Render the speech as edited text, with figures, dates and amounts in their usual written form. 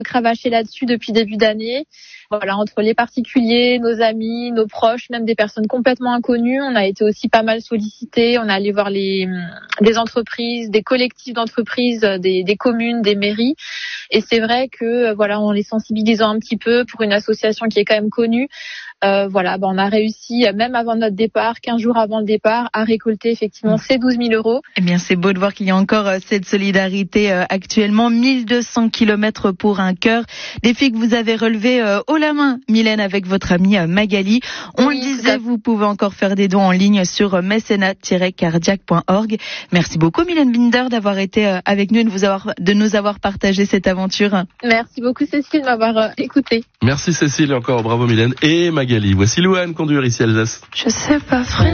cravaché là-dessus depuis début d'année. Voilà, entre les particuliers, nos amis, nos proches, même des personnes complètement inconnues, on a été aussi pas mal sollicités. On est allé voir des entreprises, des collectifs d'entreprises, des communes, des mairies. Et c'est vrai que en les sensibilisant un petit peu pour une association qui est quand même connue, on a réussi, même avant notre départ, 15 jours avant le départ, à récolter effectivement ces 12 000 euros. Eh bien, c'est beau de voir qu'il y a encore cette solidarité actuellement. 1200 kilomètres pour un cœur. Défi que vous avez relevé haut la main, Mylène, avec votre amie Magali. On le disait, vous pouvez encore faire des dons en ligne sur mécénat-cardiaque.org. Merci beaucoup, Mylène Binder, d'avoir été avec nous et de nous avoir partagé cette aventure. Merci beaucoup, Cécile, de m'avoir écouté. Merci, Cécile, et encore bravo, Mylène et Magali. Voici Louane, conduire ici Alsace. Je sais pas,